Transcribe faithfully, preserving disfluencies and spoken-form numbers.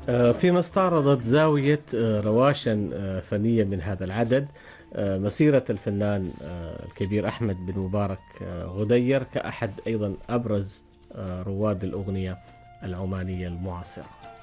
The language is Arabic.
آه، فيما استعرضت زاوية آه، رواشن آه، فنية من هذا العدد، آه، مسيرة الفنان آه، الكبير أحمد بن مبارك آه، غدير كأحد أيضا أبرز آه، رواد الأغنية العمانية المعاصرة.